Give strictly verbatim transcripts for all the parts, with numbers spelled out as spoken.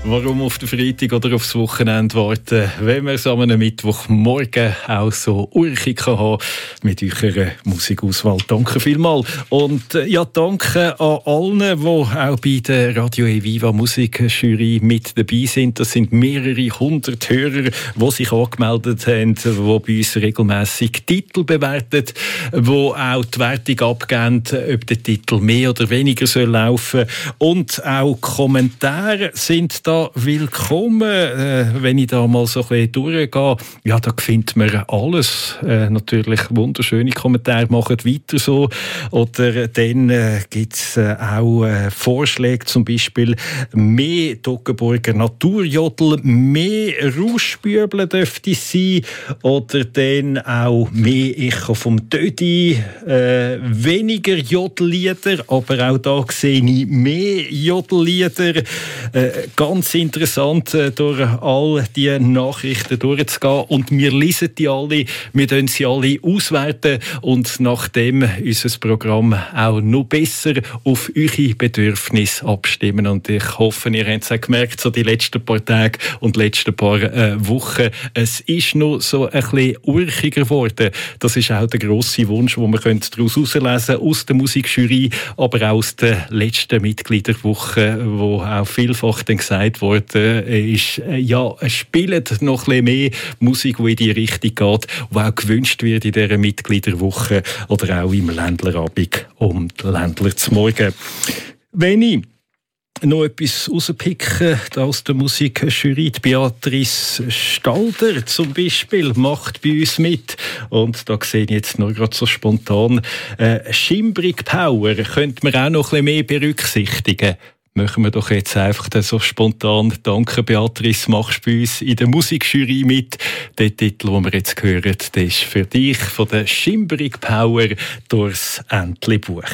Warum auf den Freitag oder aufs Wochenende warten, wenn wir es an einem Mittwochmorgen auch so urchig kann haben mit eurer Musikauswahl. Danke vielmals. Und äh, ja, danke an allen, die auch bei der Radio Eviva Musikjury mit dabei sind. Das sind mehrere hundert Hörer, die sich angemeldet haben, die bei uns regelmässig Titel bewerten, die auch die Wertung abgeben, ob der Titel mehr oder weniger soll laufen. Und auch Kommentare sind da willkommen. Äh, wenn ich da mal so ein bisschen durchgehe, ja, da findet man alles. Äh, natürlich wunderschöne Kommentare, macht weiter so. Oder dann äh, gibt es äh, auch äh, Vorschläge, zum Beispiel mehr Toggenburger Naturjodel, mehr Rauschbüble dürfte es sein. Oder dann auch mehr Echo vom Dödi, äh, weniger Jodellieder, aber auch da sehe ich mehr Jodellieder. Äh, ganz interessant, äh, durch all die Nachrichten durchzugehen. Und wir lesen die alle, wir können sie alle auswerten und nachdem unser Programm auch noch besser auf eure Bedürfnisse abstimmen. Und ich hoffe, ihr habt es auch gemerkt, so die letzten paar Tage und letzten paar äh, Wochen, es ist noch so ein bisschen urchiger geworden. Das ist auch der grosse Wunsch, den wir daraus herauslesen können, aus der Musikjury, aber auch aus der letzten Mitgliederwoche, wo auch vielfach dann gesagt wurde, ist, äh, ja, spielt noch ein bisschen mehr Musik, die in die Richtung geht, die auch gewünscht wird in dieser Mitgliederwoche oder auch im Ländlerabend um die Ländler zum Morgen. Wenn ich noch etwas rauspicken aus der Musikjury. Die Beatrice Stalder zum Beispiel macht bei uns mit. Und da sehe ich jetzt noch gerade so spontan, äh, Schimbrig Power könnte man auch noch ein bisschen mehr berücksichtigen. Machen wir doch jetzt einfach so spontan. Danke, Beatrice, machst bei uns in der Musikjury mit. Der Titel, den wir jetzt hören, der ist für dich von der Schimbrig Power durchs Entlebuch.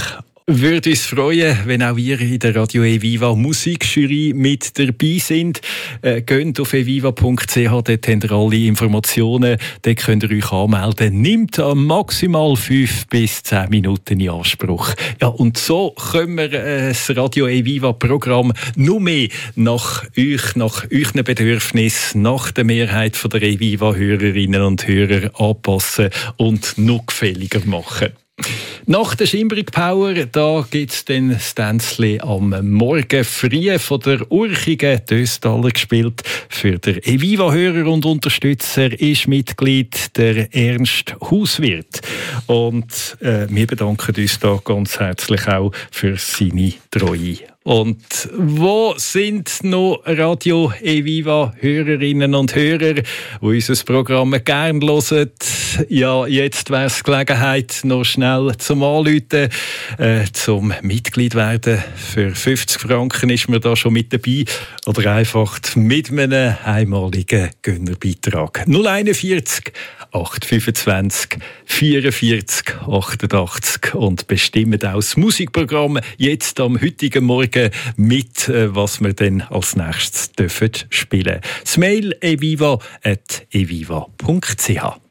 Würde uns freuen, wenn auch ihr in der Radio Eviva Musikjury mit dabei sind. Äh, geht auf eviva punkt c h, dort habt ihr alle Informationen, dort könnt ihr euch anmelden. Nimmt maximal fünf bis zehn Minuten in Anspruch. Ja, und so können wir äh, das Radio Eviva Programm nur mehr nach euch, nach euren Bedürfnissen, nach der Mehrheit der Eviva-Hörerinnen und Hörer anpassen und noch gefälliger machen. Nach der Schimbrig Power, da gibt es dann das Tänzli am Morgen früh von der urchigen Döstaler gespielt. Für den Eviva-Hörer und Unterstützer ist Mitglied der Ernst Hauswirt. Und äh, wir bedanken uns da ganz herzlich auch für seine Treue. Und wo sind noch Radio Eviva Hörerinnen und Hörer, die unser Programm gerne hören? Ja, jetzt wäre es Gelegenheit, noch schnell zum Anrufen, äh, zum Mitglied werden. Für fünfzig Franken ist man da schon mit dabei. Oder einfach mit einem einmaligen Gönnerbeitrag. null einundvierzig achthundertfünfundzwanzig vierundvierzig achtundachtzig und bestimmt auch das Musikprogramm jetzt am heutigen Morgen mit, was wir dann als nächstes dürfen spielen. Das Mail eviva at eviva punkt c h.